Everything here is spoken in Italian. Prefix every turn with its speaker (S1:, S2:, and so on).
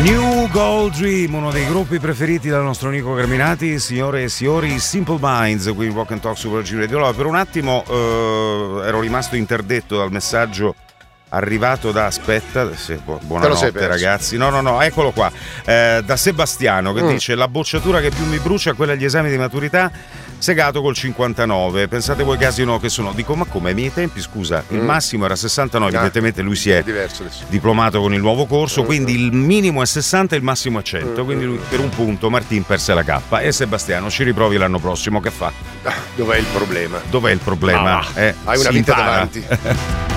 S1: New Gold Dream, uno dei gruppi preferiti dal nostro Nico Carminati, signore e signori, Simple Minds, qui in Rock and Talk Super G Radio. Allora, per un attimo ero rimasto interdetto dal messaggio arrivato da buonanotte ragazzi, no, eccolo qua, da Sebastiano che dice: la bocciatura che più mi brucia è quella agli esami di maturità, segato col 59. Pensate voi che asino che sono. Dico, ma come ai miei tempi, scusa, il massimo era 69, evidentemente lui si è diplomato con il nuovo corso, quindi il minimo è 60 e il massimo è 100, quindi lui, per un punto Martin perse la K. E Sebastiano ci riprovi l'anno prossimo, che fa?
S2: Dov'è il problema?
S1: Hai una
S2: vita davanti.